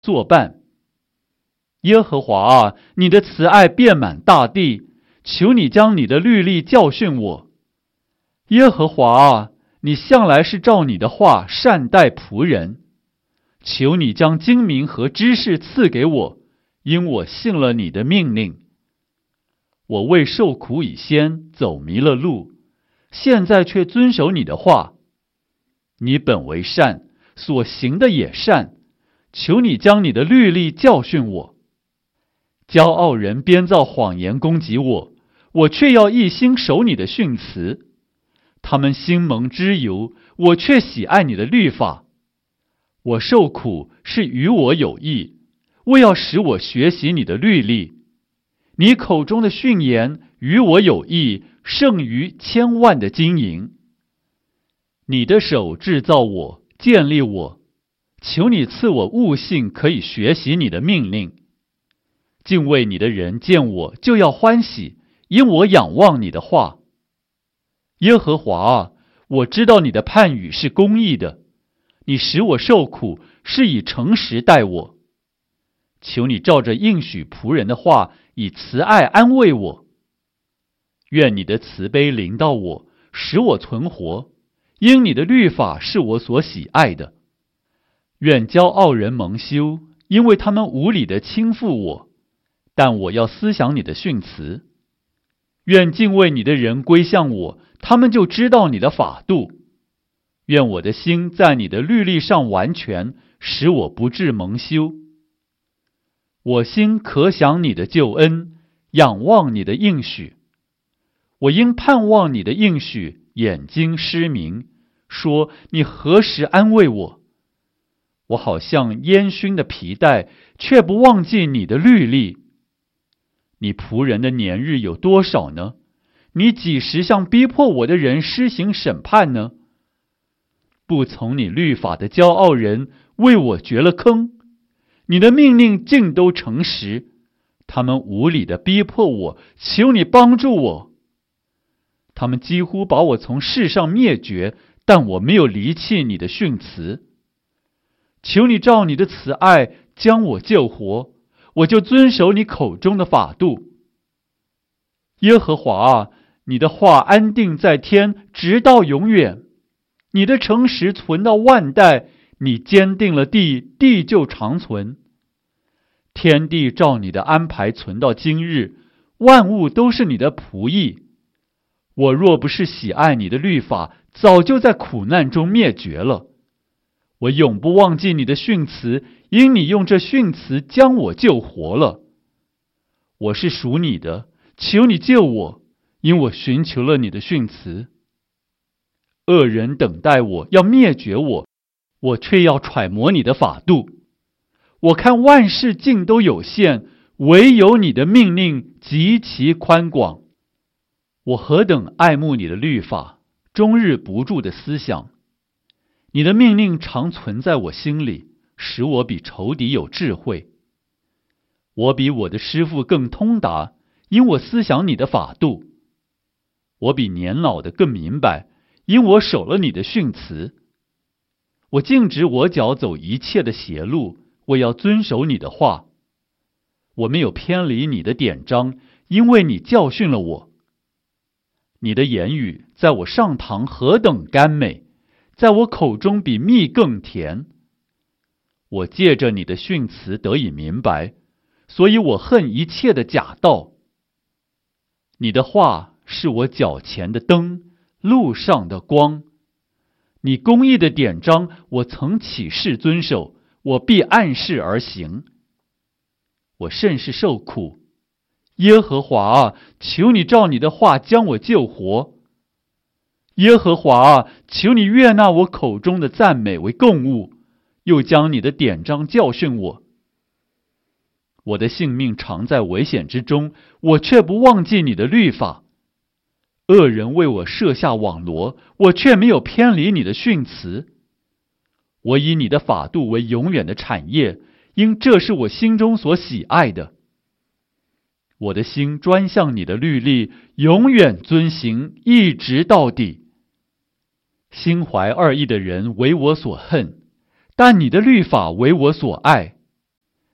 作伴。耶和华啊，你的慈爱遍满大地，求你将你的律例教训我。耶和华啊，你向来是照你的话善待仆人，求你将精明和知识赐给我，因我信了你的命令。我为受苦以先走迷了路，现在却遵守你的话。你本为善，所行的也善，求你将你的律例教训我。骄傲人编造谎言攻击我，我却要一心守你的训词。他们心蒙脂油，我却喜爱你的律法。我受苦是与我有益，为要使我学习你的律例。你口中的训言与我有益，胜于千万的金银。你的手制造我，建立我，求你赐我悟性，可以学习你的命令。敬畏你的人见我就要欢喜，因我仰望你的话。耶和华啊，我知道你的判语是公义的，你使我受苦，是以诚实待我。求你照着应许仆人的话，以慈爱安慰我。愿你的慈悲临到我，使我存活，因你的律法是我所喜爱的。愿骄傲人蒙羞，因为他们无理地轻负我，但我要思想你的训词。愿敬畏你的人归向我，他们就知道你的法度。愿我的心在你的律例上完全，使我不致蒙羞。我心可想你的救恩，仰望你的应许。我因盼望你的应许，眼睛失明，说你何时安慰我？我好像烟熏的皮带，却不忘记你的律例。你仆人的年日有多少呢？你几时向逼迫我的人施行审判呢？不从你律法的骄傲人为我掘了坑，你的命令尽都诚实，他们无理地逼迫我，求你帮助我。他们几乎把我从世上灭绝，但我没有离弃你的训词。求你照你的慈爱将我救活，我就遵守你口中的法度。耶和华啊，你的话安定在天，直到永远。你的诚实存到万代，你坚定了地，地就长存。天地照你的安排存到今日，万物都是你的仆役。我若不是喜爱你的律法，早就在苦难中灭绝了。我永不忘记你的训词，因你用这训词将我救活了。我是属你的，求你救我，因我寻求了你的训词。恶人等待我，要灭绝我，我却要揣摩你的法度。我看万事尽都有限，唯有你的命令极其宽广。我何等爱慕你的律法，终日不住的思想。你的命令常存在我心里，使我比仇敌有智慧。我比我的师傅更通达，因我思想你的法度。我比年老的更明白，因我守了你的训词。我禁止我脚走一切的邪路，我要遵守你的话。我没有偏离你的典章，因为你教训了我。你的言语在我上膛何等甘美，在我口中比蜜更甜。我借着你的训词得以明白，所以我恨一切的假道。你的话是我脚前的灯，路上的光。你公义的典章，我曾起誓遵守，我必按事而行。我甚是受苦，耶和华啊，求你照你的话将我救活。耶和华啊，求你悦纳我口中的赞美为供物，又将你的典章教训我。我的性命常在危险之中，我却不忘记你的律法。恶人为我设下网罗，我却没有偏离你的训词。我以你的法度为永远的产业，因这是我心中所喜爱的。我的心专向你的律例，永远遵行，一直到底。心怀二意的人为我所恨，但你的律法为我所爱。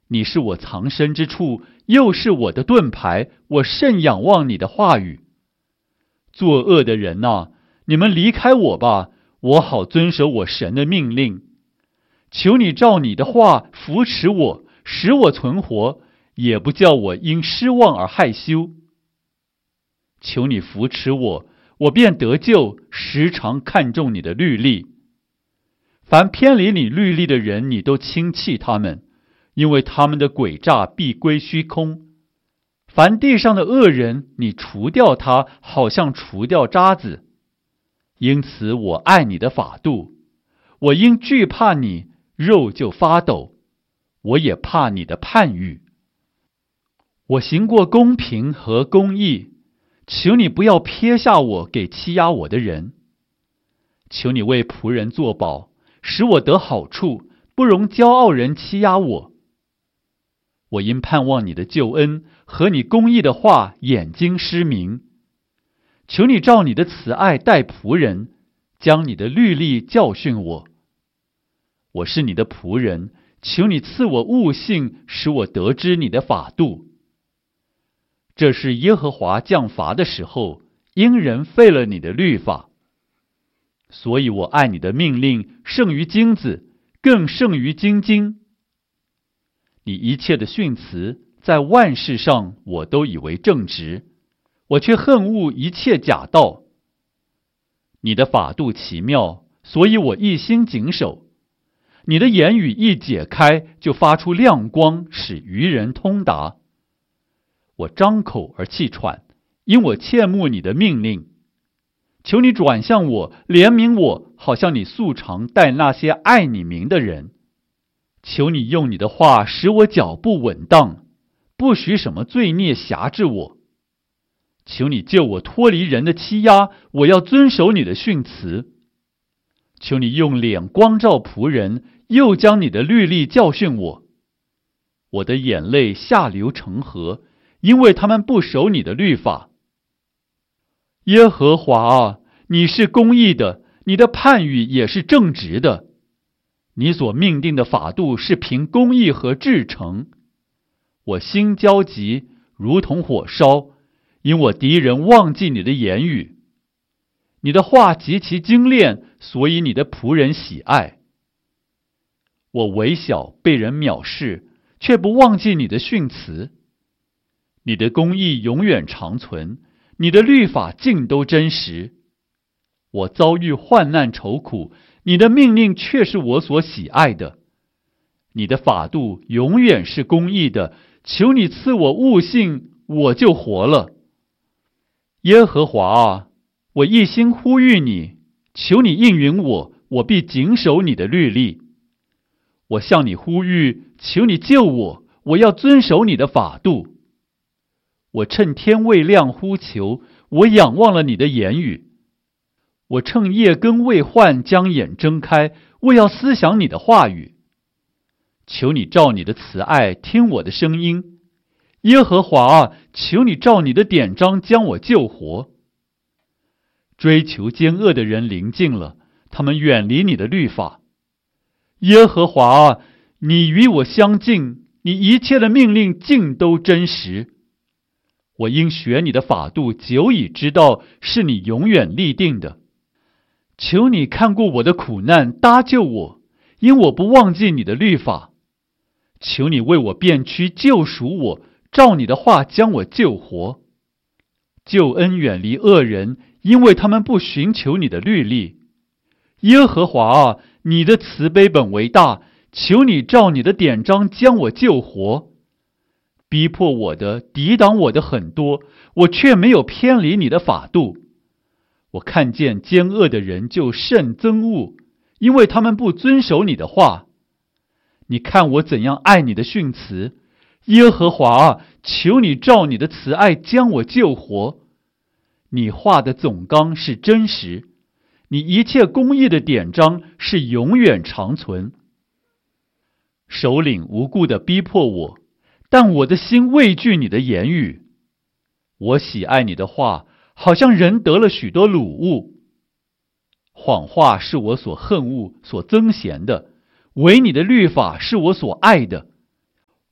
你是我藏身之处，又是我的盾牌，我甚仰望你的话语。作恶的人啊，你们离开我吧，我好遵守我神的命令。求你照你的话扶持我，使我存活，也不叫我因失望而害羞。求你扶持我，我便得救，时常看重你的律例。凡偏离你律例的人，你都轻弃他们，因为他们的诡诈必归虚空。凡地上的恶人，你除掉他，好像除掉渣子。因此我爱你的法度，我因惧怕你，肉就发抖，我也怕你的判语。我行过公平和公义，求你不要撇下我给欺压我的人。求你为仆人作保，使我得好处，不容骄傲人欺压我。我因盼望你的救恩和你公义的话，眼睛失明。求你照你的慈爱待仆人，将你的律例教训我。我是你的仆人，求你赐我悟性，使我得知你的法度。这是耶和华降罚的时候，因人废了你的律法。所以我爱你的命令胜于金子，更胜于金金。你一切的训词，在万事上我都以为正直，我却恨恶一切假道。你的法度奇妙，所以我一心谨守。你的言语一解开，就发出亮光，使愚人通达。我张口而气喘，因我切慕你的命令。求你转向我，怜悯我，好像你素常待那些爱你名的人。求你用你的话使我脚步稳当，不许什么罪孽辖制我。求你救我脱离人的欺压，我要遵守你的训词。求你用脸光照仆人，又将你的律例教训我。我的眼泪下流成河，因为他们不守你的律法。耶和华啊，你是公义的，你的判语也是正直的。你所命定的法度是凭公义和至诚。我心焦急，如同火烧，因我敌人忘记你的言语。你的话极其精炼，所以你的仆人喜爱。我微小，被人藐视，却不忘记你的训词。你的公义永远长存，你的律法尽都真实。我遭遇患难愁苦，你的命令却是我所喜爱的。你的法度永远是公义的，求你赐我悟性，我就活了。耶和华啊，我一心呼吁你，求你应允我，我必谨守你的律例。我向你呼吁，求你救我，我要遵守你的法度。我趁天未亮呼求，我仰望了你的言语。我趁夜更未换，将眼睁开，我要思想你的话语。求你照你的慈爱听我的声音，耶和华啊，求你照你的典章将我救活。追求奸恶的人临近了，他们远离你的律法。耶和华啊，你与我相近，你一切的命令尽都真实。我因学你的法度，久已知道是你永远立定的。求你看顾我的苦难，搭救我，因我不忘记你的律法。求你为我辨屈，救赎我，照你的话将我救活。救恩远离恶人，因为他们不寻求你的律例。耶和华啊，你的慈悲本为大，求你照你的典章将我救活。逼迫我的、抵挡我的很多，我却没有偏离你的法度。我看见奸恶的人就甚憎恶，因为他们不遵守你的话。你看我怎样爱你的训词，耶和华啊，求你照你的慈爱将我救活。你话的总纲是真实，你一切公义的典章是永远长存。首领无故地逼迫我，但我的心畏惧你的言语。我喜爱你的话，好像人得了许多掳物。谎话是我所恨恶、所憎嫌的，唯你的律法是我所爱的。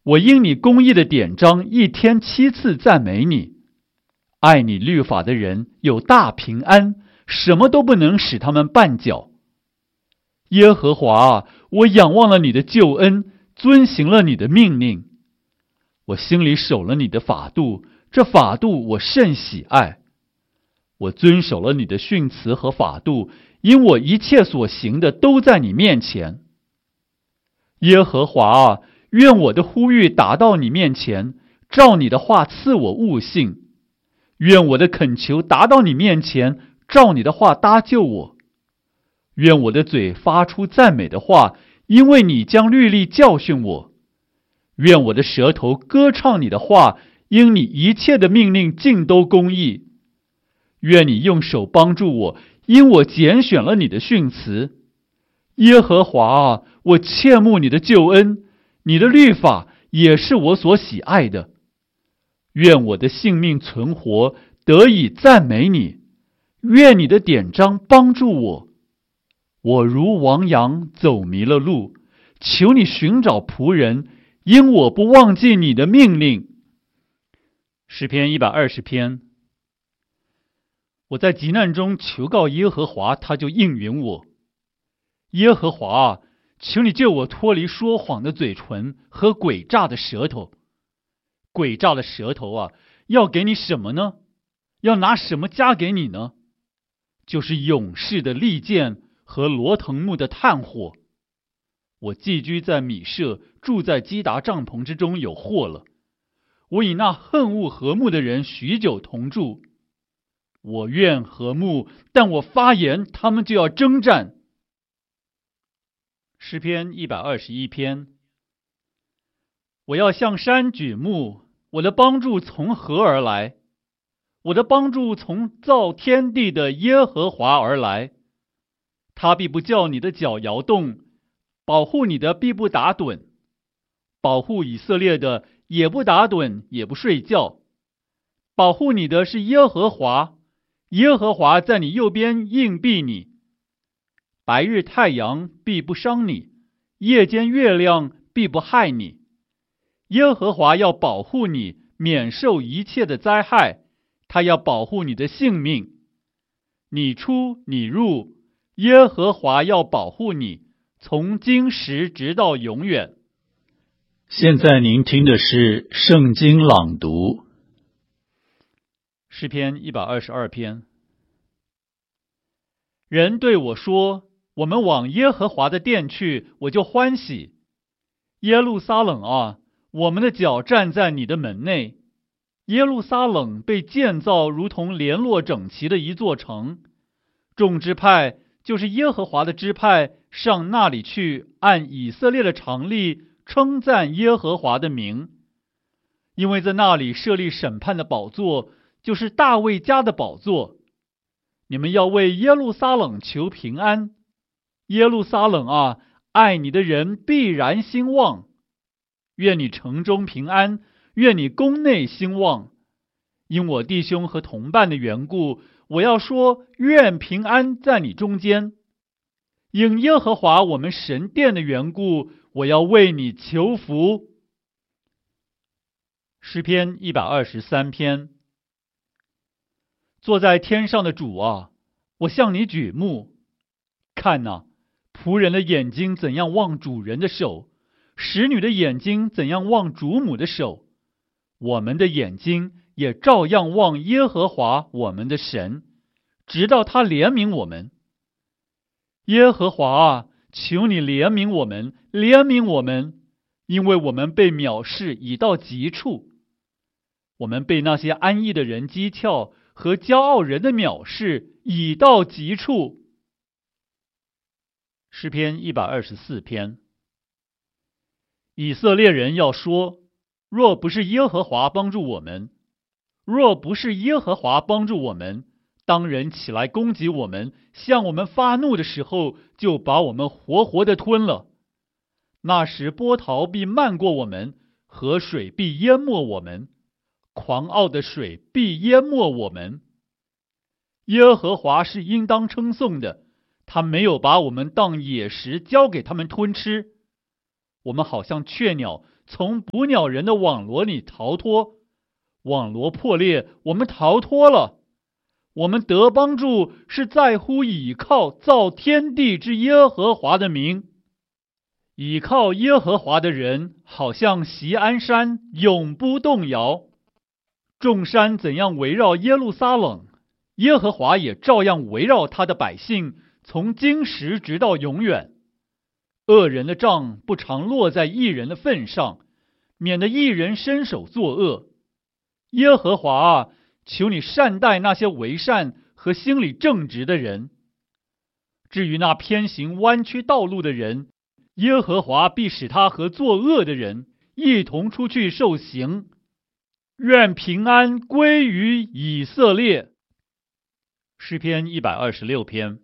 我因你公义的典章一天7次赞美你。爱你律法的人有大平安，什么都不能使他们绊脚。耶和华啊，我仰望了你的救恩，遵行了你的命令。我心里守了你的法度，这法度我甚喜爱。我遵守了你的训词和法度，因我一切所行的都在你面前。耶和华啊，愿我的呼吁达到你面前，照你的话赐我悟性。愿我的恳求达到你面前，照你的话搭救我。愿我的嘴发出赞美的话，因为你将律例教训我。愿我的舌头歌唱你的话，因你一切的命令尽都公义。愿你用手帮助我，因我拣选了你的训词。耶和华啊，我切慕你的救恩，你的律法也是我所喜爱的。愿我的性命存活，得以赞美你。愿你的典章帮助我。我如亡羊走迷了路，求你寻找仆人，因我不忘记你的命令。诗篇120篇。我在急难中求告耶和华，他就应允我。耶和华啊，求你救我脱离说谎的嘴唇和诡诈的舌头。诡诈的舌头啊，要给你什么呢？要拿什么加给你呢？就是勇士的利剑和罗藤木的炭火。我寄居在米舍，住在基达帐篷之中有祸了。我与那恨恶和睦的人许久同住。我愿和睦，但我发言，他们就要征战。诗篇121篇。我要向山举目，我的帮助从何而来？我的帮助从造天地的耶和华而来。他必不叫你的脚摇动，保护你的必不打盹，保护以色列的也不打盹，也不睡觉。保护你的是耶和华，耶和华在你右边硬币你。白日太阳必不伤你，夜间月亮必不害你。耶和华要保护你，免受一切的灾害，他要保护你的性命。你出你入，耶和华要保护你，从今时直到永远。 现在您听的是圣经朗读。 诗篇122篇。人对我说，我们往耶和华的殿去，我就欢喜。耶路撒冷啊，我们的脚站在你的门内。耶路撒冷被建造如同联络整齐的一座城。众支派，就是耶和华的支派，上那里去，按以色列的常例称赞耶和华的名。因为在那里设立审判的宝座，就是大卫家的宝座。你们要为耶路撒冷求平安。耶路撒冷啊，爱你的人必然兴旺。愿你城中平安，愿你宫内兴旺。因我弟兄和同伴的缘故，我要说，愿平安在你中间。因耶和华我们神殿的缘故，我要为你求福。诗篇123篇。坐在天上的主啊，我向你举目。看哪，仆人的眼睛怎样望主人的手，使女的眼睛怎样望主母的手。我们的眼睛也照样望耶和华我们的神，直到他怜悯我们。耶和华啊，求你怜悯我们，怜悯我们，因为我们被藐视已到极处。我们被那些安逸的人讥诮，和骄傲人的藐视已到极处。诗篇124篇。以色列人要说，若不是耶和华帮助我们，若不是耶和华帮助我们，当人起来攻击我们，向我们发怒的时候，就把我们活活的吞了。那时波涛必漫过我们，河水必淹没我们，狂傲的水必淹没我们。耶和华是应当称颂的，他没有把我们当野食交给他们吞吃。我们好像雀鸟， 从捕鸟人的网罗里逃脱，网罗破裂，我们逃脱了。我们得帮助，是在乎倚靠造天地之耶和华的名。倚靠耶和华的人，好像锡安山，永不动摇。众山怎样围绕耶路撒冷，耶和华也照样围绕他的百姓，从今时直到永远。恶人的杖不常落在义人的份上，免得义人伸手作恶。耶和华啊，求你善待那些为善和心里正直的人。至于那偏行弯曲道路的人，耶和华必使他和作恶的人一同出去受刑。愿平安归于以色列。诗篇126篇。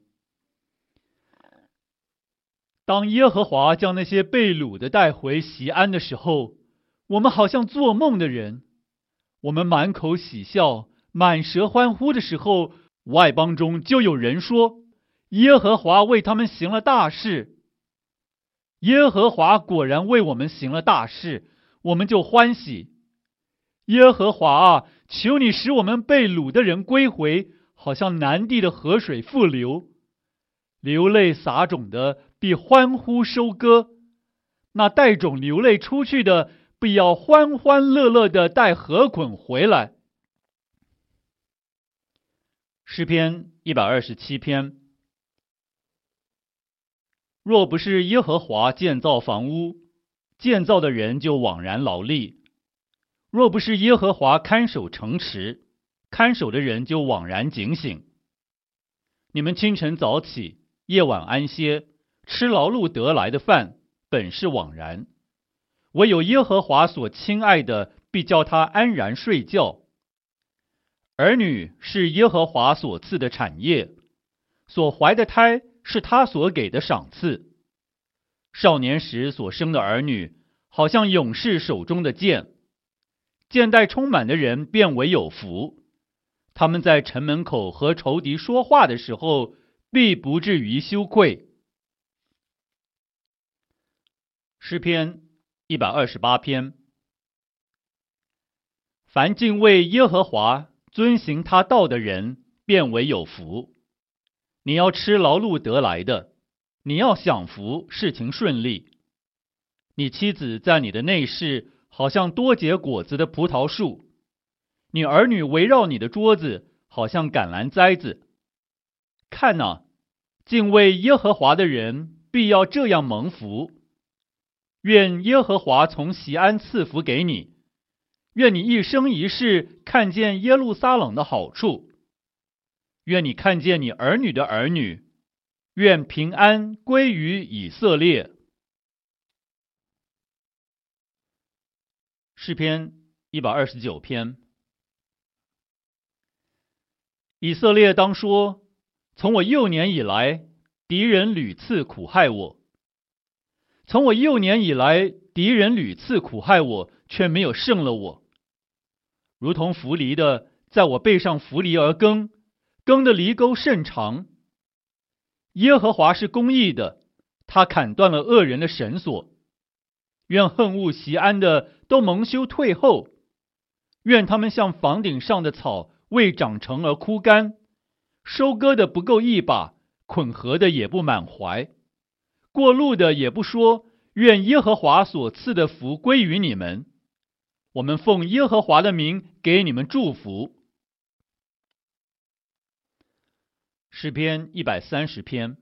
当耶和华将那些被掳的带回锡安的时候，我们好像做梦的人。我们满口喜笑，满舌欢呼的时候，外邦中就有人说，耶和华为他们行了大事。耶和华果然为我们行了大事，我们就欢喜。耶和华啊，求你使我们被掳的人归回，好像南地的河水复流。流泪撒种的必欢呼收割，那带种流泪出去的必要欢欢乐乐的带禾捆回来。诗篇127篇。若不是耶和华建造房屋，建造的人就枉然劳力；若不是耶和华看守城池，看守的人就枉然警醒。你们清晨早起，夜晚安歇，吃劳碌得来的饭，本是枉然。唯有耶和华所亲爱的，必叫他安然睡觉。儿女是耶和华所赐的产业，所怀的胎是他所给的赏赐。少年时所生的儿女，好像勇士手中的剑。剑带充满的人便为有福。他们在城门口和仇敌说话的时候，必不至于羞愧。诗篇128篇。凡敬畏耶和华、遵行他道的人，便为有福。你要吃劳碌得来的，你要享福，事情顺利。你妻子在你的内室，好像多结果子的葡萄树；你儿女围绕你的桌子，好像橄榄栽子。看哪，敬畏耶和华的人，必要这样蒙福。愿耶和华从锡安赐福给你，愿你一生一世看见耶路撒冷的好处，愿你看见你儿女的儿女，愿平安归于以色列。诗篇129篇。以色列当说，从我幼年以来，敌人屡次苦害我。从我幼年以来，敌人屡次苦害我，却没有胜了我。如同扶犁的在我背上扶犁而耕，耕的犁沟甚长。耶和华是公义的，他砍断了恶人的绳索。愿恨恶锡安的都蒙羞退后，愿他们像房顶上的草，未长成而枯干，收割的不够一把，捆禾的也不满怀，过路的也不说，愿耶和华所赐的福归于你们。我们奉耶和华的名给你们祝福。诗篇130篇。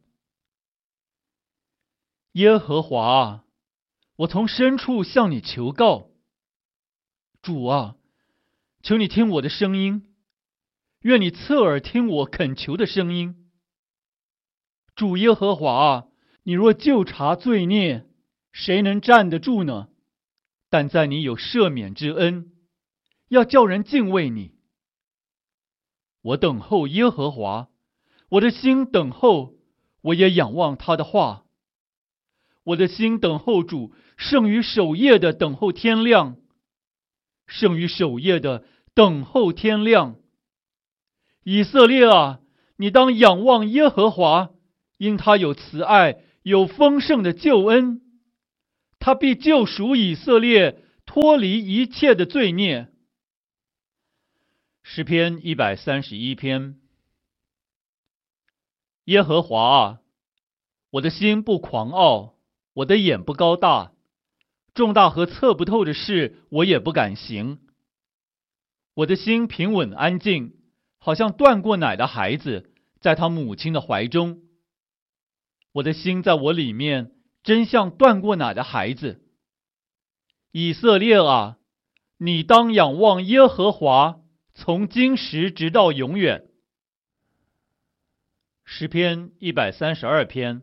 耶和华啊，我从深处向你求告。主啊，求你听我的声音，愿你侧耳听我恳求的声音。主耶和华啊，你若究察罪孽，谁能站得住呢？但在你有赦免之恩，要叫人敬畏你。我等候耶和华，我的心等候，我也仰望他的话。我的心等候主，胜于守夜的等候天亮，胜于守夜的等候天亮。以色列啊，你当仰望耶和华，因他有慈爱，有丰盛的救恩。 他必救赎以色列，脱离一切的罪孽。诗篇131篇。耶和华啊，我的心不狂傲，我的眼不高大，重大和测不透的事我也不敢行。我的心平稳安静，好像断过奶的孩子在他母亲的怀中。我的心在我里面，真像断过奶的孩子。以色列啊，你当仰望耶和华，从今时直到永远。诗篇132篇。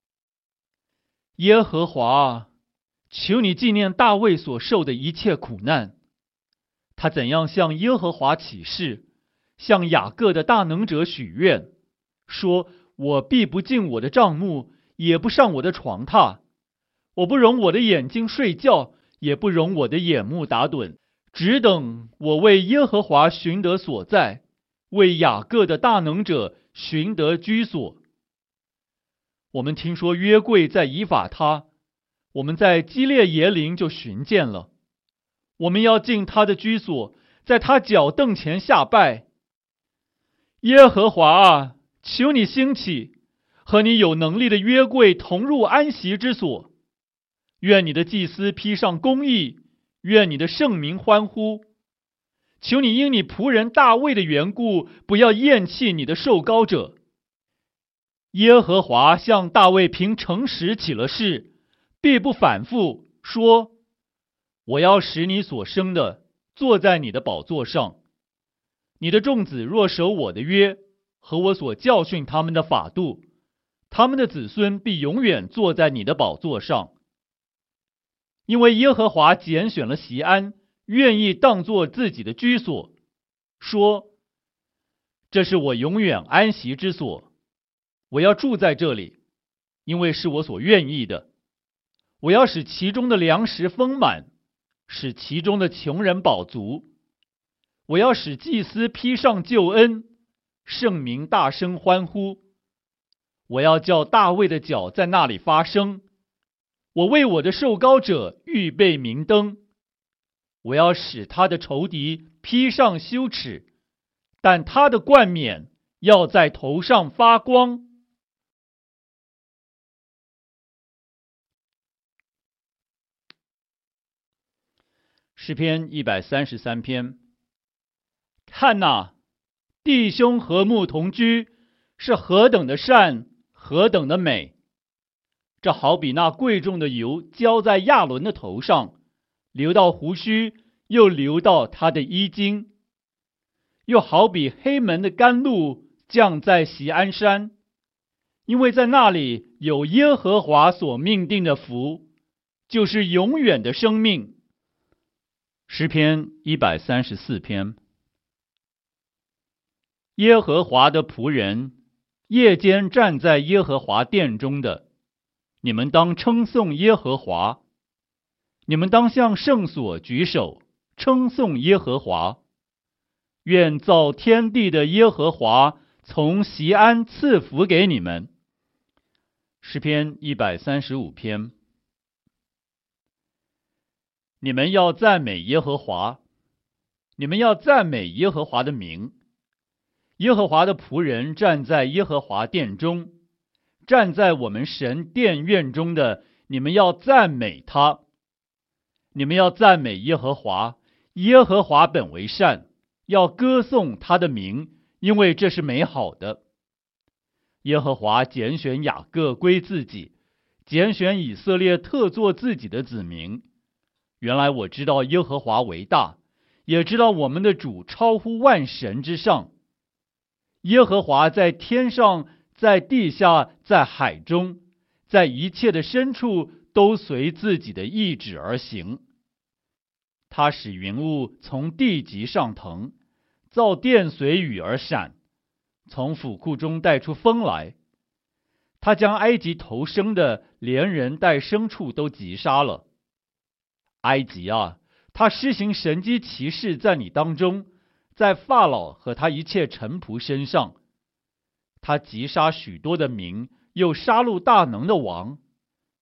耶和华啊，求你纪念大卫所受的一切苦难。他怎样向耶和华起誓，向雅各的大能者许愿，说：我必不进我的帐幕，也不上我的床榻。我不容我的眼睛睡觉，也不容我的眼目打盹，只等我为耶和华寻得所在，为雅各的大能者寻得居所。我们听说约柜在以法他，我们在基列耶琳就寻见了。我们要进他的居所，在他脚凳前下拜。耶和华啊，求你兴起，和你有能力的约柜同入安息之所。愿你的祭司披上公义，愿你的圣民欢呼。求你因你仆人大卫的缘故，不要厌弃你的受膏者。耶和华向大卫凭诚实起了誓，必不反复，说：我要使你所生的坐在你的宝座上。你的众子若守我的约，和我所教训他们的法度，他们的子孙必永远坐在你的宝座上。因为耶和华拣选了锡安，愿意当作自己的居所，说：这是我永远安息之所，我要住在这里，因为是我所愿意的。我要使其中的粮食丰满，使其中的穷人饱足。我要使祭司披上救恩，圣民大声欢呼。我要叫大卫的脚在那里发声。我为我的受膏者预备明灯。我要使他的仇敌披上羞耻，但他的冠冕要在头上发光。诗篇133篇。看哪，弟兄和睦同居，是何等的善，何等的美！这好比那贵重的油浇在亚伦的头上，流到胡须，又流到他的衣襟；又好比黑门的甘露降在锡安山，因为在那里有耶和华所命定的福，就是永远的生命。诗篇134篇。耶和华的仆人，夜间站在耶和华殿中的，你们当称颂耶和华。你们当向圣所举手，称颂耶和华。愿造天地的耶和华从锡安赐福给你们。诗篇135篇。你们要赞美耶和华，你们要赞美耶和华的名。耶和华的仆人站在耶和华殿中，站在我们神殿院中的，你们要赞美他。你们要赞美耶和华，耶和华本为善，要歌颂他的名，因为这是美好的。耶和华拣选雅各归自己，拣选以色列特作自己的子民。原来我知道耶和华为大，也知道我们的主超乎万神之上。耶和华在天上，在地下，在海中，在一切的深处，都随自己的意志而行。他使云雾从地极上腾，造电随雨而闪，从府库中带出风来。他将埃及头生的，连人带牲畜都击杀了。埃及啊，他施行神迹奇事在你当中，在法老和他一切臣仆身上。他击杀许多的民，又杀戮大能的王。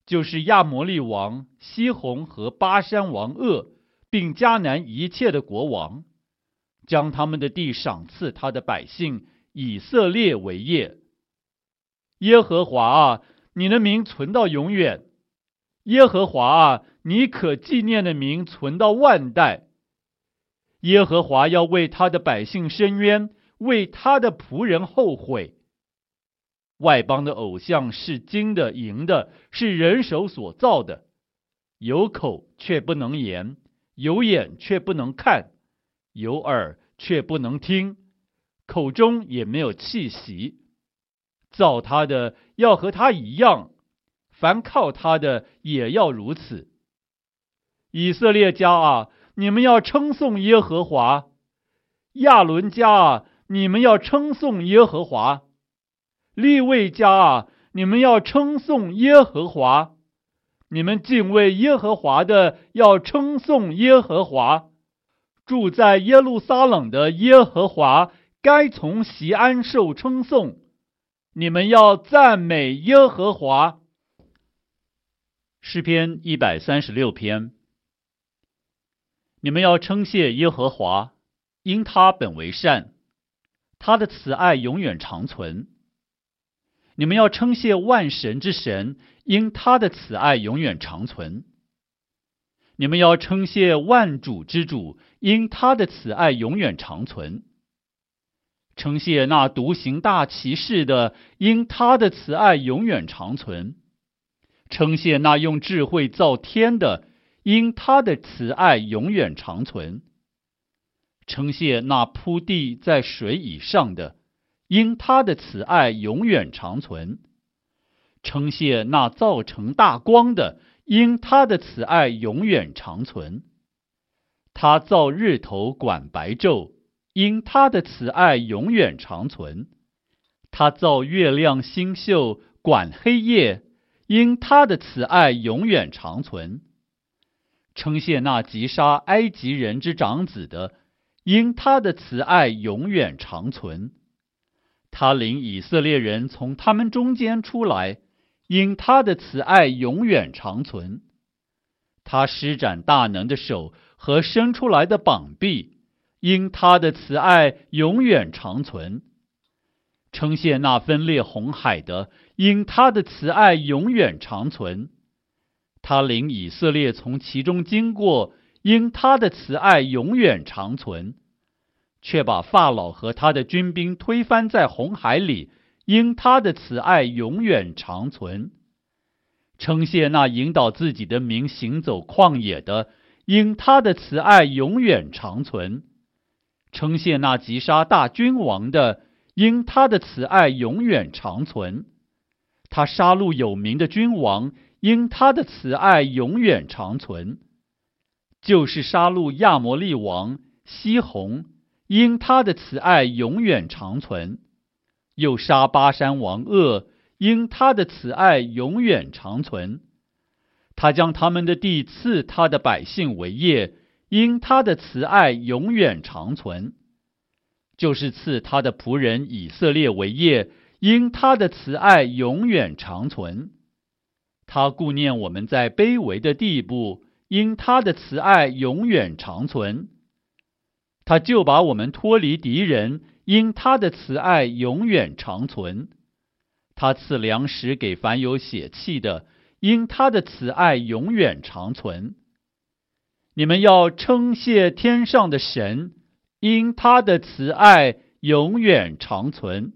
就是亚摩利王西宏和巴珊王噩，并迦南一切的国王，将他们的地赏赐他的百姓以色列为业。耶和华啊，你的名存到永远；耶和华啊，你可纪念的名存到万代。耶和华要为他的百姓伸冤，为他的仆人后悔。外邦的偶像是金的、银的，是人手所造的，有口却不能言，有眼却不能看，有耳却不能听，口中也没有气息。造他的要和他一样，凡靠他的也要如此。以色列家啊，你们要称颂耶和华；亚伦家啊，你们要称颂耶和华；利未家啊，你们要称颂耶和华；你们敬畏耶和华的要称颂耶和华；住在耶路撒冷的耶和华该从锡安受称颂。你们要赞美耶和华。诗篇136篇。你们要称谢耶和华，因他本为善，他的慈爱永远长存。你们要称谢万神之神，因他的慈爱永远长存。你们要称谢万主之主，因他的慈爱永远长存。称谢那独行大奇事的，因他的慈爱永远长存。称谢那用智慧造天的，因他的慈爱永远长存。称谢那铺地在水以上的，因他的慈爱永远长存。称谢那造成大光的，因他的慈爱永远长存。他造日头管白昼，因他的慈爱永远长存。他造月亮星宿管黑夜，因他的慈爱永远长存。称谢那击杀埃及人之长子的，因他的慈爱永远长存。他领以色列人从他们中间出来，因他的慈爱永远长存。他施展大能的手和伸出来的膀臂，因他的慈爱永远长存。称谢那分裂红海的，因他的慈爱永远长存。他领以色列从其中经过，因他的慈爱永远长存。却把法老和他的军兵推翻在红海里，因他的慈爱永远长存。称谢那引导自己的民行走旷野的，因他的慈爱永远长存。称谢那击杀大君王的，因他的慈爱永远长存。他杀戮有名的君王，因他的慈爱永远长存。就是杀戮亚摩利王西宏，因他的慈爱永远长存。又杀巴珊王噩，因他的慈爱永远长存。他将他们的地赐他的百姓为业，因他的慈爱永远长存。就是赐他的仆人以色列为业，因他的慈爱永远长存。他顾念我们在卑微的地步，因他的慈爱永远长存。他就把我们脱离敌人，因他的慈爱永远长存。他赐粮食给凡有血气的，因他的慈爱永远长存。你们要称谢天上的神，因他的慈爱永远长存。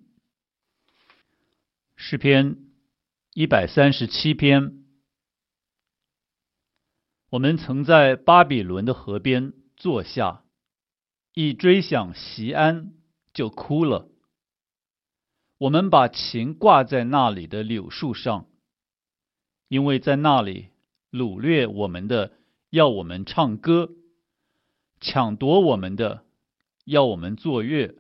诗篇137篇。我们曾在巴比伦的河边坐下，一追想锡安就哭了。我们把琴挂在那里的柳树上，因为在那里掳掠我们的要我们唱歌，抢夺我们的要我们作乐，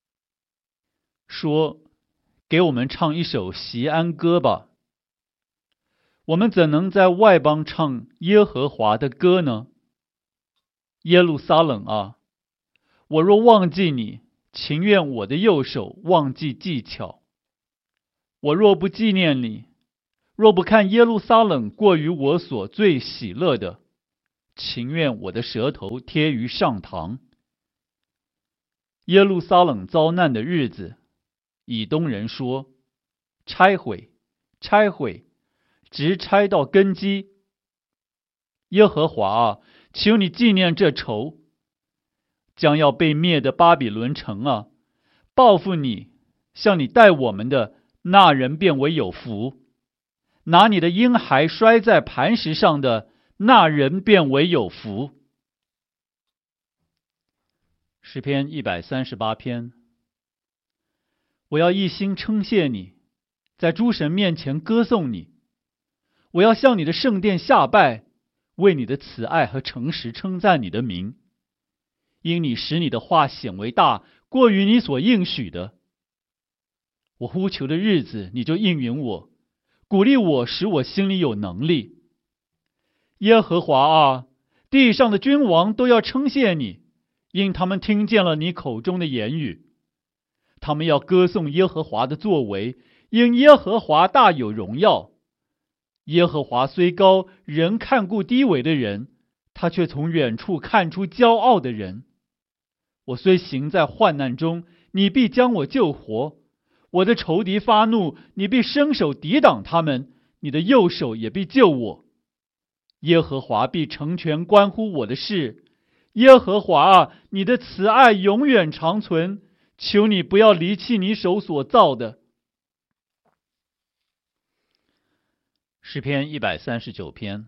说给我们唱一首锡安歌吧。我们怎能在外邦唱耶和华的歌呢？耶路撒冷啊，我若忘记你，情愿我的右手忘记技巧。我若不纪念你， 若不看耶路撒冷过于我所最喜乐的，情愿我的舌头贴于上膛。耶路撒冷遭难的日子，以东人说：拆毁，拆毁，直拆到根基。耶和华啊，求你纪念这仇。将要被灭的巴比伦城啊，报复你，向你待我们的那人便为有福；拿你的婴孩摔在磐石上的那人便为有福。诗篇138篇。我要一心称谢你，在诸神面前歌颂你。我要向你的圣殿下拜，为你的慈爱和诚实称赞你的名。因你使你的话显为大，过于你所应许的。我呼求的日子，你就应允我，鼓励我，使我心里有能力。耶和华啊，地上的君王都要称谢你，因他们听见了你口中的言语。他们要歌颂耶和华的作为，因耶和华大有荣耀。耶和华虽高，人看顾低微的人，他却从远处看出骄傲的人。我虽行在患难中，你必将我救活；我的仇敌发怒，你必伸手抵挡他们，你的右手也必救我。耶和华必成全关乎我的事。耶和华啊，你的慈爱永远长存，求你不要离弃你手所造的。诗篇139篇。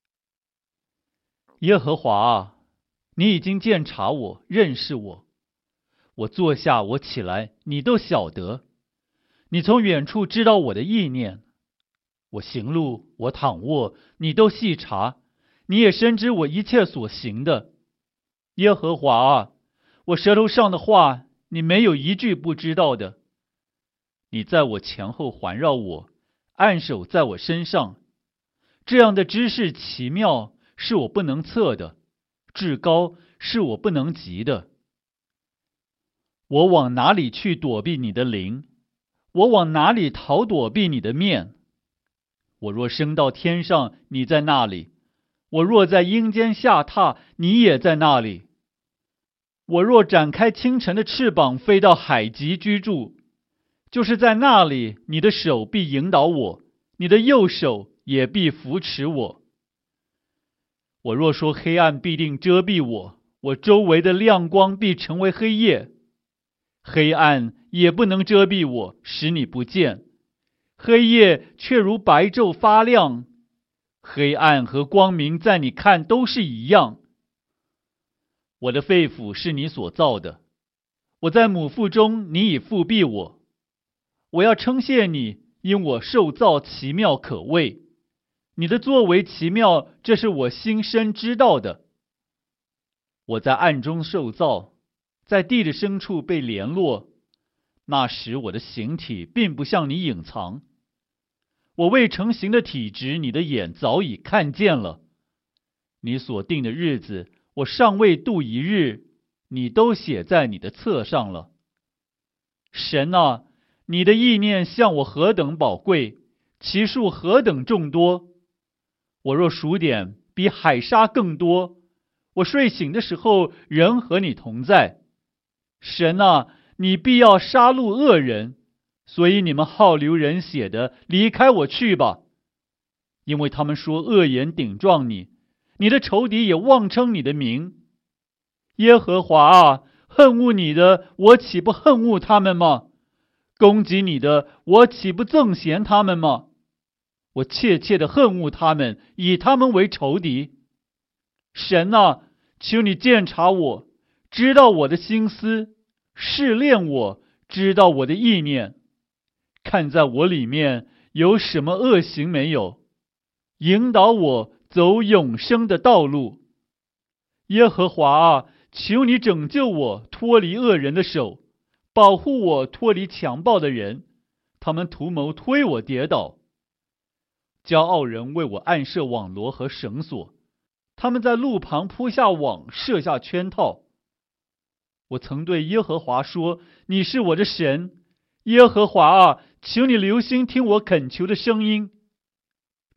耶和华啊，你已经鉴察我，认识我。我坐下，我起来，你都晓得。你从远处知道我的意念。我行路，我躺卧，你都细察。你也深知我一切所行的。耶和华啊，我舌头上的话，你没有一句不知道的。你在我前后环绕我，按手在我身上。这样的知识奇妙，是我不能测的，至高是我不能及的。我往哪里去躲避你的灵？我往哪里逃躲避你的面？我若升到天上，你在那里；我若在阴间下榻，你也在那里。我若展开清晨的翅膀，飞到海极居住，就是在那里，你的手必引导我，你的右手也必扶持我。我若说黑暗必定遮蔽我，我周围的亮光必成为黑夜。黑暗也不能遮蔽我，使你不见；黑夜却如白昼发亮。黑暗和光明在你看都是一样。我的肺腑是你所造的，我在母腹中，你已覆庇我。我要称谢你，因我受造奇妙可畏。你的作为奇妙，这是我心深知道的。我在暗中受造，在地的深处被联络。那时我的形体并不向你隐藏。我未成形的体质，你的眼早已看见了。你所定的日子，我尚未度一日，你都写在你的册上了。神啊，你的意念向我何等宝贵，其数何等众多。我若数点，比海沙更多。我睡醒的时候，仍和你同在。神啊，你必要杀戮恶人，所以你们好流人血的，离开我去吧。因为他们说恶言顶撞你，你的仇敌也妄称你的名。耶和华啊，恨恶你的，我岂不恨恶他们吗？攻击你的，我岂不憎嫌他们吗？我切切的恨恶他们，以他们为仇敌。神啊，求你鉴察我，知道我的心思，试炼我，知道我的意念，看在我里面有什么恶行没有，引导我走永生的道路。耶和华啊，求你拯救我，脱离恶人的手，保护我脱离强暴的人，他们图谋推我跌倒。骄傲人为我暗设网罗和绳索，他们在路旁铺下网，设下圈套。我曾对耶和华说，你是我的神。耶和华啊，求你留心听我恳求的声音。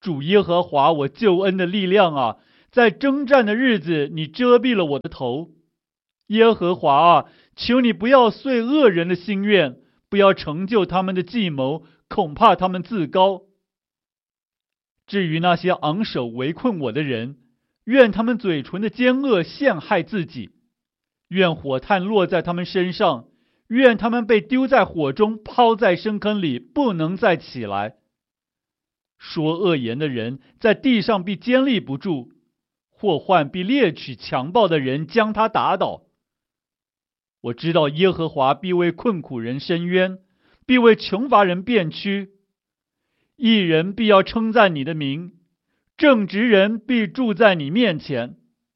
主耶和华，我救恩的力量啊，在征战的日子，你遮蔽了我的头。耶和华啊，求你不要遂恶人的心愿，不要成就他们的计谋，恐怕他们自高。至于那些昂首围困我的人，愿他们嘴唇的奸恶陷害自己，愿火炭落在他们身上，愿他们被丢在火中，抛在深坑里，不能再起来。说恶言的人在地上必坚立不住，祸患必猎取强暴的人，将他打倒。我知道耶和华必为困苦人伸冤，必为穷乏人辩屈。义人必要称赞你的名，正直人必住在你面前。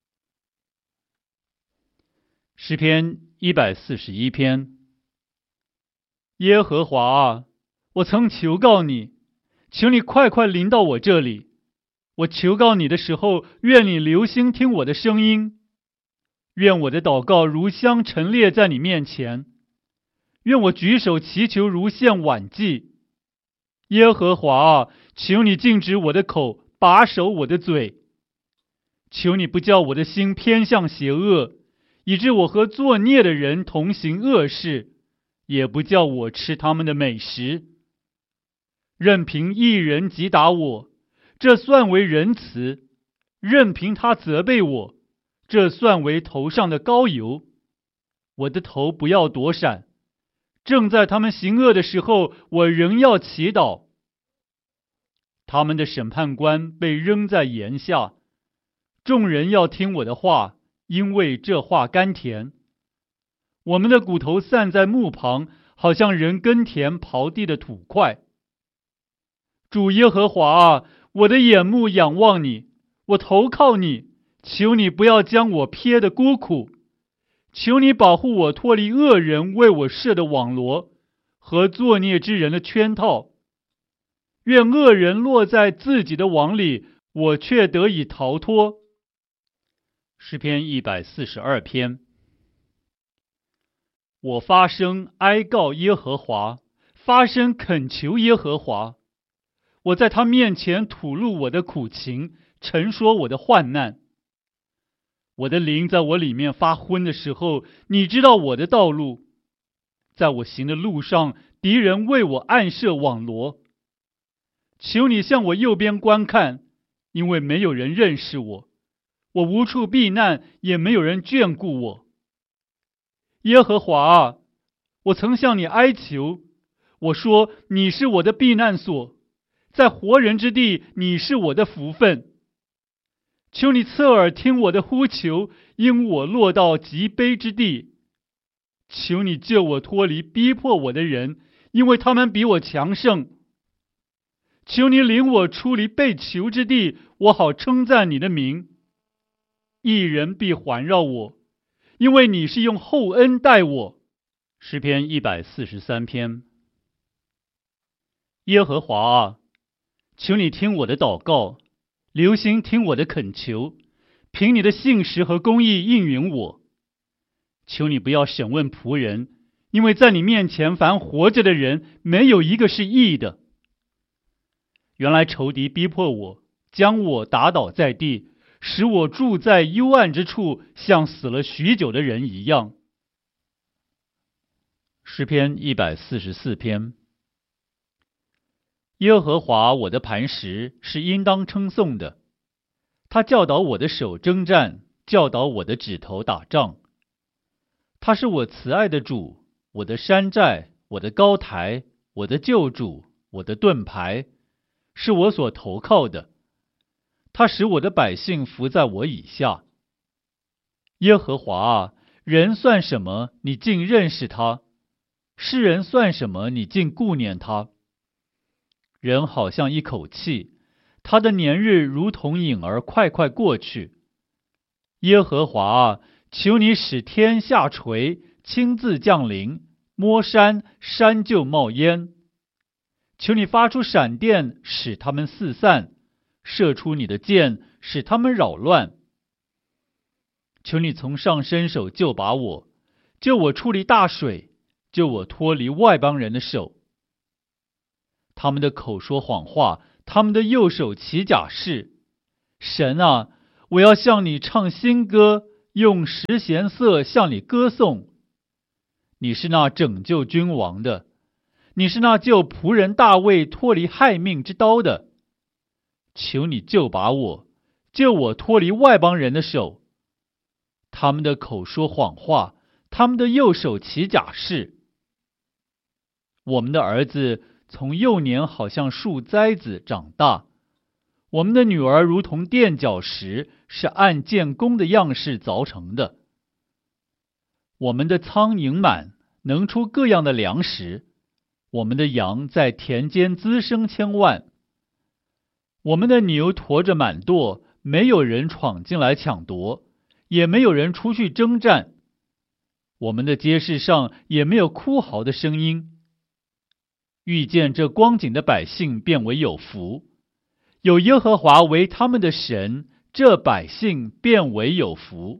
诗篇141篇。耶和华啊，我曾求告你，求你快快临到我这里。我求告你的时候，愿你留心听我的声音。愿我的祷告如香陈列在你面前，愿我举手祈求如献晚祭。耶和华啊，求你禁止我的口，把守我的嘴。求你不叫我的心偏向邪恶，以致我和作孽的人同行恶事，也不叫我吃他们的美食。任凭一人击打我，这算为仁慈；任凭他责备我，这算为头上的膏油。我的头不要躲闪，正在他们行恶的时候，我仍要祈祷。他们的审判官被扔在盐下，众人要听我的话，因为这话甘甜。我们的骨头散在墓旁，好像人耕田刨地的土块。主耶和华啊，我的眼目仰望你，我投靠你，求你不要将我撇得孤苦，求你保护我脱离恶人为我设的网罗和作孽之人的圈套。愿恶人落在自己的网里，我却得以逃脱。诗篇142篇。我发声哀告耶和华，发声恳求耶和华。我在他面前吐露我的苦情，陈说我的患难。我的灵在我里面发昏的时候，你知道我的道路。在我行的路上，敌人为我暗设网罗。求你向我右边观看，因为没有人认识我，我无处避难，也没有人眷顾我。耶和华啊，我曾向你哀求，我说你是我的避难所，在活人之地，你是我的福分。求你侧耳听我的呼求，因我落到极卑之地。求你救我脱离逼迫我的人，因为他们比我强盛。求你领我出离被囚之地，我好称赞你的名。义人必环绕我，因为你是用厚恩待我。诗篇143篇。耶和华啊，求你听我的祷告，留心听我的恳求，凭你的信实和公义应允我。求你不要审问仆人，因为在你面前凡活着的人，没有一个是义的。原来仇敌逼迫我，将我打倒在地，使我住在幽暗之处，像死了许久的人一样。诗篇144篇。耶和华我的磐石是应当称颂的，他教导我的手征战，教导我的指头打仗。他是我慈爱的主，我的山寨，我的高台，我的救主，我的盾牌，是我所投靠的。他使我的百姓服在我以下。耶和华啊，人算什么，你竟认识他？世人算什么，你竟顾念他？人好像一口气，他的年日如同影儿快快过去。耶和华啊，求你使天下垂，亲自降临，摸山，山就冒烟。求你发出闪电，使他们四散，射出你的箭，使他们扰乱。求你从上伸手救拔我，救我出离大水，救我脱离外邦人的手。他们的口说谎话， 他们的右手骑甲士。神啊，我要向你唱新歌，用十弦瑟向你歌颂。你是那拯救君王的，你是那救仆人大卫脱离害命之刀的。求你救拔我，救我脱离外邦人的手。他们的口说谎话，他们的右手骑甲士。我们的儿子从幼年好像树栽子长大，我们的女儿如同垫脚石，是按建工的样式凿成的。我们的仓盈满，能出各样的粮食，我们的羊在田间滋生千万。我们的牛驮着满垛，没有人闯进来抢夺，也没有人出去征战。我们的街市上也没有哭嚎的声音。遇见这光景的百姓便为有福，有耶和华为他们的神，这百姓便为有福。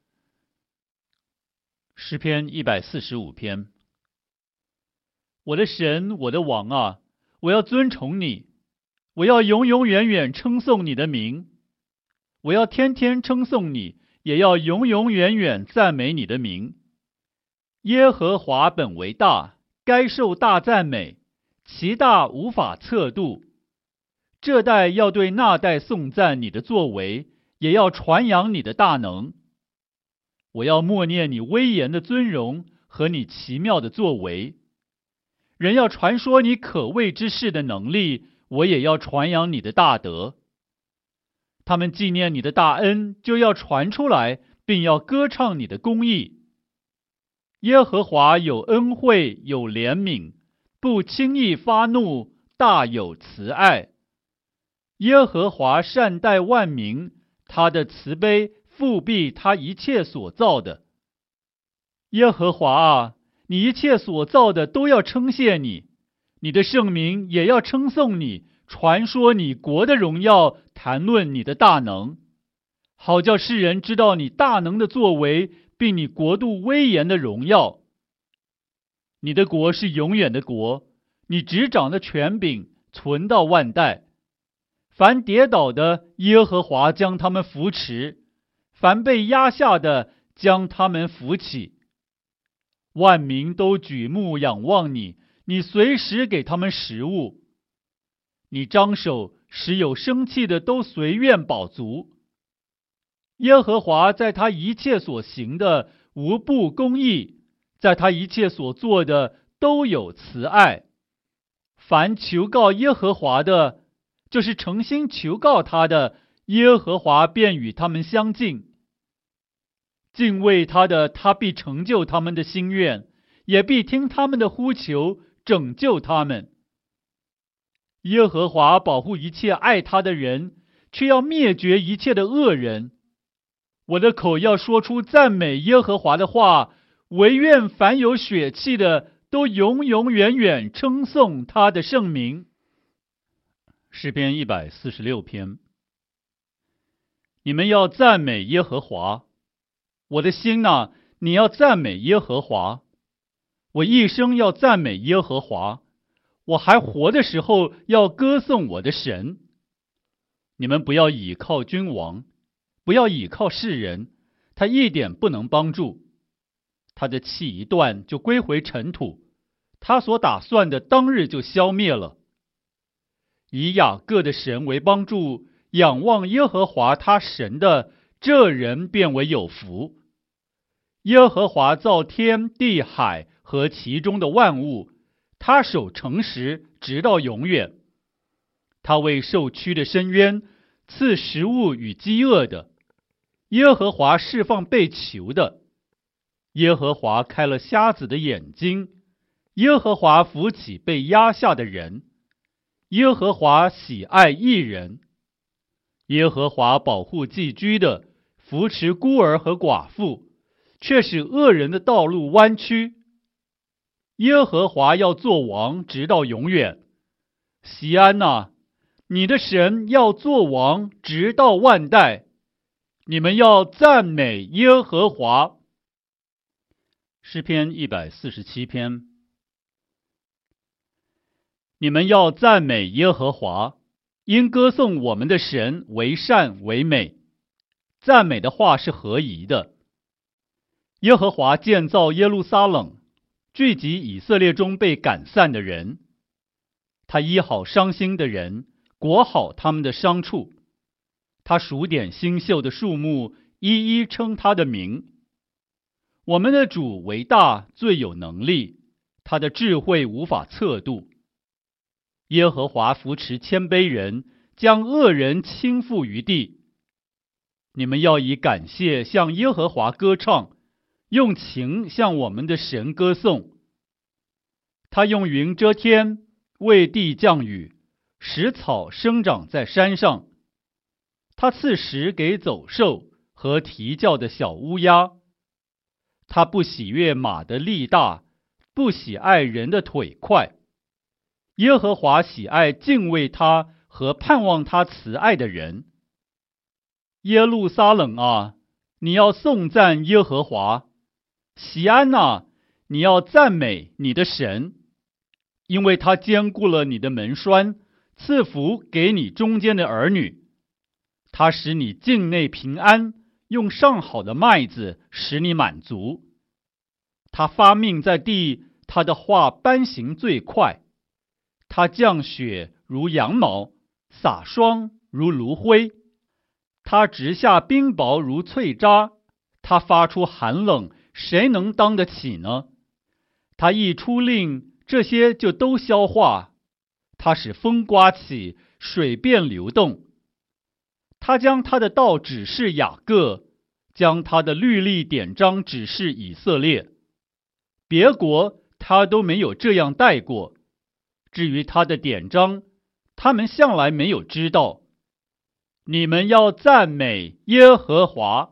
诗篇145篇。我的神，我的王啊，我要尊崇你，我要永永远远称颂你的名。我要天天称颂你，也要永永远远赞美你的名。耶和华本为大，该受大赞美，其大无法测度。这代要对那代颂赞你的作为，也要传扬你的大能。我要默念你威严的尊荣和你奇妙的作为。人要传说你可畏之事的能力，我也要传扬你的大德。他们纪念你的大恩，就要传出来，并要歌唱你的公义。耶和华有恩惠，有怜悯，不轻易发怒，大有慈爱。耶和华善待万民，他的慈悲复庇他一切所造的。耶和华啊，你一切所造的都要称谢你，你的圣名也要称颂你，传说你国的荣耀，谈论你的大能，好叫世人知道你大能的作为，并你国度威严的荣耀。你的国是永远的国，你执掌的权柄存到万代。凡跌倒的，耶和华将他们扶持；凡被压下的，将他们扶起。万民都举目仰望你，你随时给他们食物。你张手，使有生气的都随愿饱足。耶和华在他一切所行的无不公义，在他一切所做的都有慈爱。凡求告耶和华的，就是诚心求告他的，耶和华便与他们相近。敬畏他的，他必成就他们的心愿，也必听他们的呼求，拯救他们。耶和华保护一切爱他的人，却要灭绝一切的恶人。我的口要说出赞美耶和华的话，惟愿凡有血气的都永永远远称颂他的圣名。诗篇146篇。你们要赞美耶和华，我的心哪，你要赞美耶和华。我一生要赞美耶和华，我还活的时候要歌颂我的神。你们不要倚靠君王，不要倚靠世人，他一点不能帮助。他的气一断就归回尘土，他所打算的当日就消灭了。以雅各的神为帮助，仰望耶和华他神的，这人便为有福。耶和华造天地海和其中的万物，他守诚实直到永远。他为受屈的伸冤，赐食物与饥饿的。耶和华释放被囚的。耶和华开了瞎子的眼睛。耶和华扶起被压下的人。耶和华喜爱义人。耶和华保护寄居的，扶持孤儿和寡妇，却使恶人的道路弯曲。耶和华要做王直到永远。锡安哪，你的神要做王直到万代。你们要赞美耶和华。诗篇147篇。你们要赞美耶和华， 因歌颂我们的神为善为美，赞美的话是合宜的。耶和华建造耶路撒冷，聚集以色列中被赶散的人。他医好伤心的人，裹好他们的伤处。他数点星宿的数目，一一称他的名。我们的主为大，最有能力，他的智慧无法测度。耶和华扶持谦卑人，将恶人倾覆于地。你们要以感谢向耶和华歌唱，用情向我们的神歌颂。他用云遮天，为地降雨，使草生长在山上。他赐食给走兽和啼叫的小乌鸦。他不喜悦马的力大，不喜爱人的腿快。耶和华喜爱敬畏他和盼望他慈爱的人。耶路撒冷啊，你要颂赞耶和华；锡安啊，你要赞美你的神，因为他坚固了你的门栓，赐福给你中间的儿女。他使你境内平安，用上好的麦子使你满足。他发命在地，他的话颁行最快。他降雪如羊毛，洒霜如炉灰。他直下冰雹如脆渣，他发出寒冷，谁能当得起呢？他一出令，这些就都消化。他使风刮起，水便流动。他将他的道指示雅各，将他的律例典章指示以色列。别国他都没有这样带过。至于他的典章，他们向来没有知道。你们要赞美耶和华。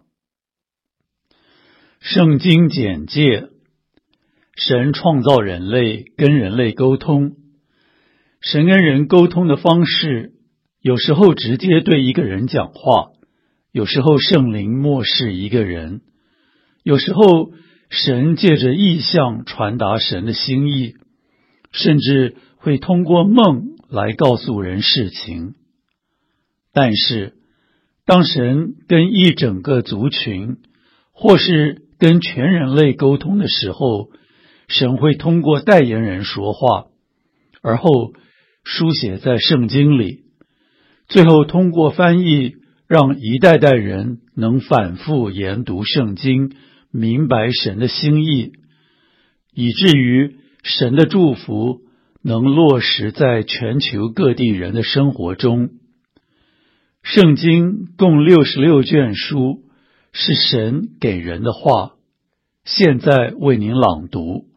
圣经简介：神创造人类，跟人类沟通。神跟人沟通的方式，有时候直接对一个人讲话，有时候圣灵默示一个人，有时候神借着异象传达神的心意，甚至会通过梦来告诉人事情。但是，当神跟一整个族群，或是跟全人类沟通的时候，神会通过代言人说话，而后书写在圣经里，最后通过翻译，让一代代人能反复研读圣经，明白神的心意，以至于神的祝福能落实在全球各地人的生活中。圣经共66卷书，是神给人的话。现在为您朗读。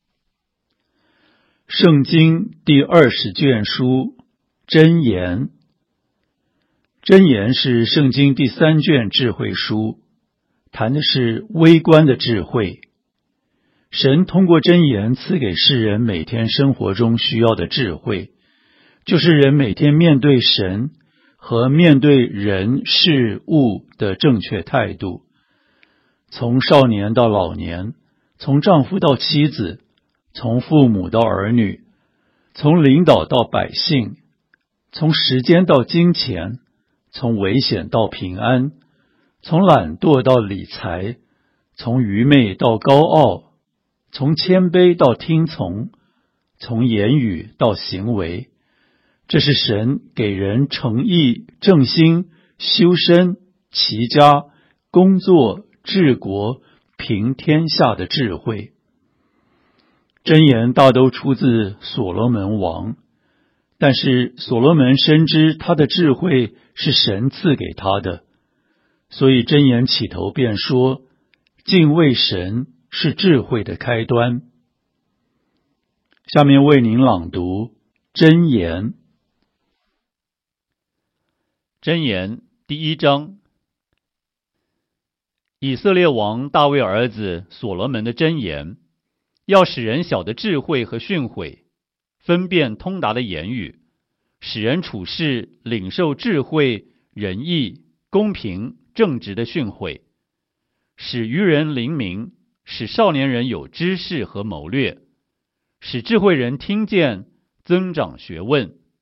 圣经第20卷书，箴言。箴言是圣经第3卷智慧书，谈的是微观的智慧。神通过箴言赐给世人每天生活中需要的智慧，就是人每天面对神和面对人事物的正确态度。从少年到老年，从丈夫到妻子，从父母到儿女，从领导到百姓，从时间到金钱，从危险到平安，从懒惰到理财，从愚昧到高傲，从谦卑到听从，从言语到行为。这是神给人诚意、正心、修身、齐家、工作、治国、平天下的智慧。箴言大都出自所罗门王，但是所罗门深知他的智慧是神赐给他的，所以箴言起头便说，敬畏神是智慧的开端。下面为您朗读箴言。 箴言第1章，以色列王大卫儿子所罗门的箴言，要使人晓得智慧和训诲，分辨通达的言语，使人处事领受智慧、仁义、公平、正直的训诲，使愚人灵明，使少年人有知识和谋略，使智慧人听见，增长学问，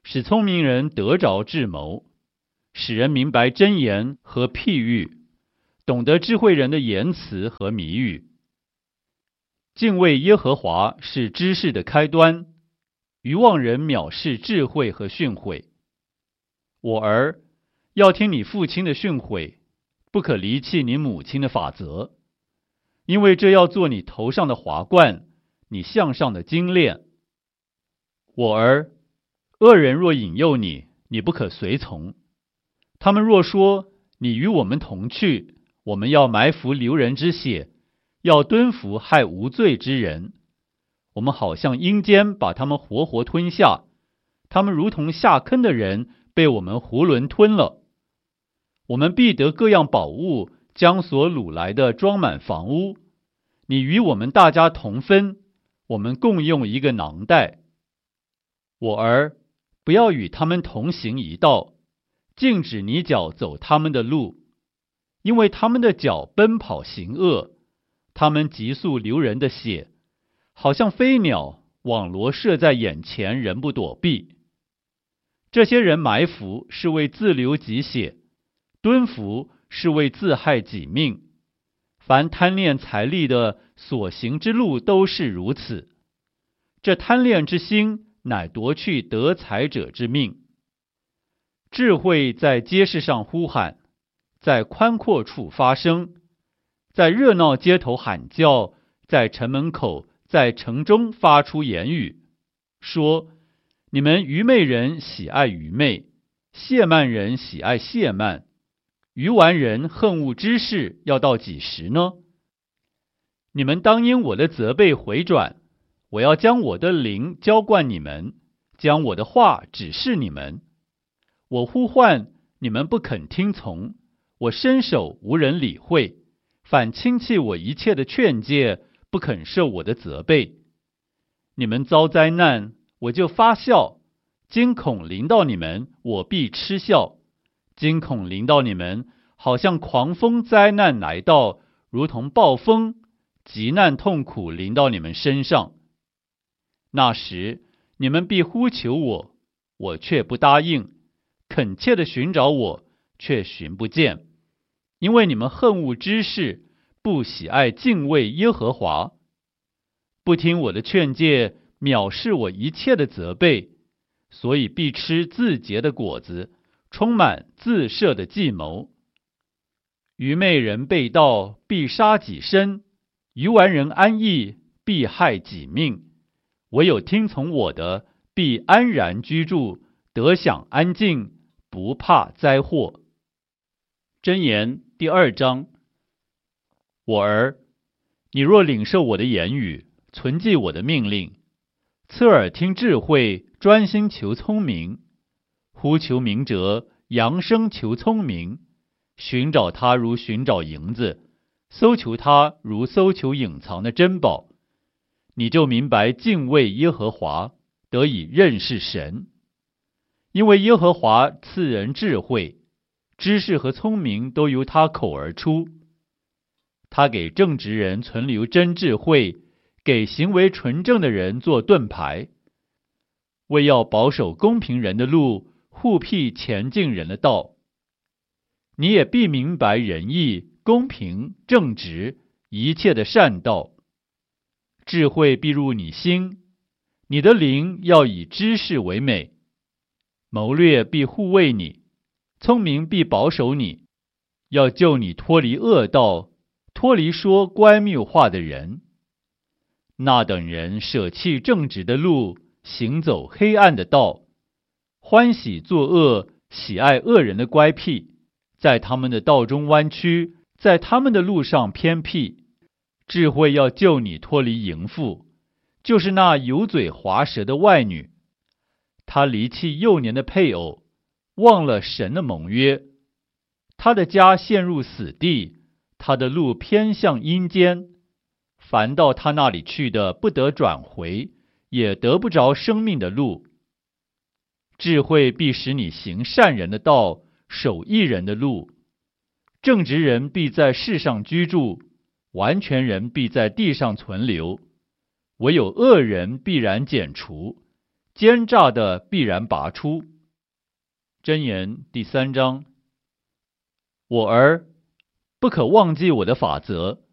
使聪明人得着智谋，使人明白真言和譬喻，懂得智慧人的言辞和谜语。敬畏耶和华是知识的开端，愚妄人藐视智慧和训诲。我儿，要听你父亲的训诲，不可离弃你母亲的法则，因为这要做你头上的华冠，你项上的金链。我儿，恶人若引诱你，你不可随从。他们若说，你与我们同去，我们要埋伏流人之血，要蹲伏害无罪之人。我们好像阴间把他们活活吞下，他们如同下坑的人，被我们囫囵吞了。我们必得各样宝物，将所掳来的装满房屋。你与我们大家同分，我们共用一个囊袋。我儿，不要与他们同行一道，禁止你脚走他们的路，因为他们的脚奔跑行恶，他们急速流人的血，好像飞鸟，网罗射在眼前，人不躲避。这些人埋伏是为自流己血，蹲伏是为自害己命。凡贪恋财力的所行之路都是如此。这贪恋之心，乃夺去得财者之命。智慧在街市上呼喊，在宽阔处发声，在热闹街头喊叫，在城门口，在城中发出言语，说：你们愚昧人喜爱愚昧，亵慢人喜爱亵慢，愚顽人恨恶知识，要到几时呢？你们当因我的责备回转，我要将我的灵浇灌你们，将我的话指示你们。我呼唤，你们不肯听从，我伸手，无人理会，反轻弃我一切的劝诫，不肯受我的责备。你们遭灾难，我就发笑；惊恐临到你们，我必嗤笑。惊恐临到你们，好像狂风灾难来到，如同暴风，急难痛苦临到你们身上。那时，你们必呼求我，我却不答应；恳切地寻找我，却寻不见。因为你们恨恶知识，不喜爱敬畏耶和华，不听我的劝诫，藐视我一切的责备，所以必吃自结的果子，充满自设的计谋。愚昧人背道，必杀己身；愚顽人安逸，必害己命。唯有听从我的，必安然居住，得享安静，不怕灾祸。箴言第2章。我儿，你若领受我的言语，存记我的命令，侧耳听智慧，专心求聪明，呼求明哲，扬声求聪明，寻找他如寻找银子，搜求他如搜求隐藏的珍宝，你就明白敬畏耶和华，得以认识神。因为耶和华赐人智慧，知识和聪明都由他口而出。他给正直人存留真智慧，给行为纯正的人做盾牌，为要保守公平人的路，护庇前进人的道。你也必明白仁义、公平、正直，一切的善道。智慧必入你心，你的灵要以知识为美。谋略必护卫你，聪明必保守你，要救你脱离恶道，脱离说乖谬话的人。那等人舍弃正直的路，行走黑暗的道，欢喜作恶，喜爱恶人的乖僻，在他们的道中弯曲，在他们的路上偏僻。智慧要救你脱离淫妇，就是那油嘴滑舌的外女。她离弃幼年的配偶，忘了神的盟约。她的家陷入死地，她的路偏向阴间。凡到她那里去的，不得转回，也得不着生命的路。智慧必使你行善人的道，守义人的路。正直人必在世上居住，完全人必在地上存留。唯有恶人必然剪除， 奸诈的必然拔出。箴言第3章。我儿，不可忘记我的法则，